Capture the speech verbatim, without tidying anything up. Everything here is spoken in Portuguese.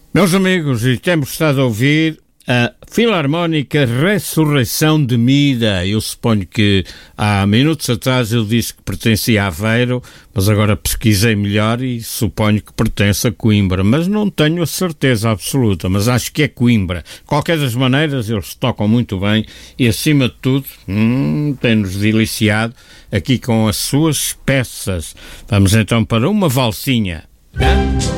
Meus amigos, e temos estado a ouvir a Filarmónica Ressurreição de Mida. Eu suponho que há minutos atrás ele disse que pertencia a Aveiro, mas agora pesquisei melhor e suponho que pertence a Coimbra, mas não tenho a certeza absoluta, mas acho que é Coimbra. De qualquer das maneiras, eles tocam muito bem e, acima de tudo, hum, tem-nos deliciado aqui com as suas peças. Vamos então para uma valsinha. Hã?